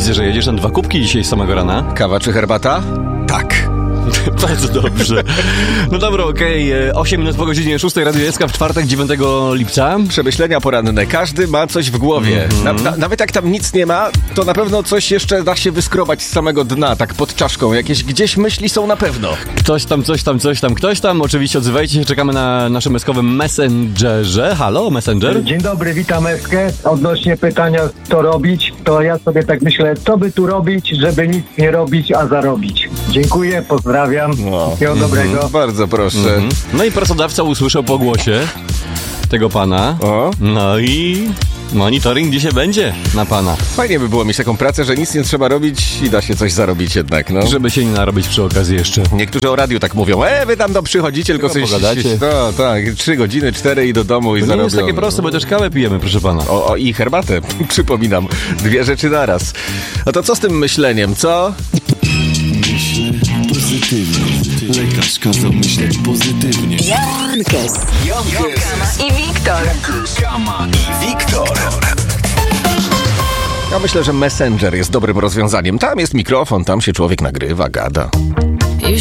Widzę, że jedziesz na 2 kubki dzisiaj z samego rana. Kawa czy herbata? Tak. Bardzo dobrze. No dobra, okej. 8 minut po godzinie 6 Radio SK w czwartek, 9 lipca. Przemyślenia poranne. Każdy ma coś w głowie. Nawet jak tam nic nie ma, to na pewno coś jeszcze da się wyskrobać z samego dna, tak pod czaszką. Jakieś gdzieś myśli są na pewno. Ktoś tam. Oczywiście odzywajcie się, czekamy na naszym eskowym Messengerze. Halo, Messenger? Dzień dobry, witam Eskę. Odnośnie pytania, co robić, to ja sobie tak myślę, co by tu robić, żeby nic nie robić, a zarobić. Dziękuję, pozdrawiam. Wszystkiego dobrego. Bardzo proszę. No i pracodawca usłyszał po głosie tego pana. O. No i monitoring dzisiaj będzie na pana. Fajnie by było mieć taką pracę, że nic nie trzeba robić i da się coś zarobić jednak, no. Żeby się nie narobić przy okazji jeszcze. Niektórzy o radiu tak mówią, wy tam przychodzicie, tylko coś pogadacie. No, tak, 3 godziny, 4 i do domu i To nie zarobią. jest takie proste, bo też kawę pijemy, proszę pana. I herbatę, przypominam. 2 rzeczy naraz. No to co z tym myśleniem, co? Myślę pozytywnie. Lekarz kazał myśleć pozytywnie. Jankes, Kama i Wiktor. Kama i Wiktor. Ja myślę, że Messenger jest dobrym rozwiązaniem. Tam jest mikrofon, tam się człowiek nagrywa, gada.